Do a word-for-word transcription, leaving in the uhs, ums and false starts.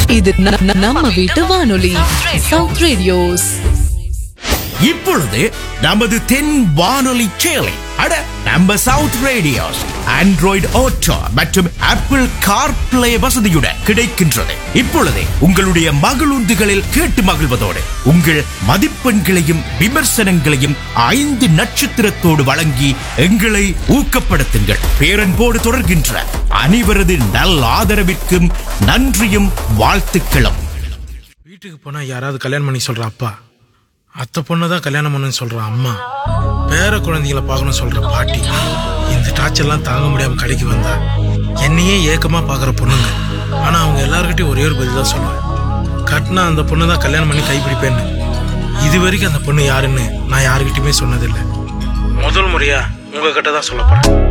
இது ந- ந- நம்ம வீட்டு வானொலி சவுத் ரேடியோஸ். இப்பொழுது நமது தென் வானொலி சேலை அட நம்ம சவுத் ரேடியோஸ் ஆண்ட்ராய்டு ஆட்டோ மற்றும் ஆப்பிள் கார்பிளே வசதியுடன் கிடைக்கின்றது. இப்பொழுது உங்களுடைய மகிழுந்துகளில் கேட்டு மகிழ்வதோடு உங்கள் மதிப்பெண்களையும் விமர்சனங்களையும் ஐந்து நட்சத்திரத்தோடு வழங்கி எங்களை ஊக்கப்படுத்துங்கள். பேரன்போடு தொடர்கின்ற அனைவரது நல் ஆதரவிற்கும் நன்றியும் வாழ்த்துக்களும். வீட்டுக்கு போனா யாராவது கல்யாணம் பண்ணி சொல்ற அப்பா, அத்தை பொண்ணதான் கல்யாணம் பண்ணுன்னு சொல்ற அம்மா, பேர குழந்தைகளை பார்க்கணும் சொல்ற பாட்டி, இந்த டார்ச்சர்லாம் தாங்க முடியாம கடைக்கு வந்தா என்னையே ஏக்கமா பாக்குற பொண்ணுங்க. ஆனா அவங்க எல்லார்கிட்டயும் ஒரே ஒரு பதில் தான் சொல்லுவேன், கட்டினா அந்த பொண்ணு தான் கல்யாணம் பண்ணி கைப்பிடிப்பேன்னு. இது வரைக்கும் அந்த பொண்ணு யாருன்னு நான் யாருக்கிட்டயுமே சொன்னதில்லை. முதல் முறையா உங்ககிட்ட தான் சொல்ல போறேன்.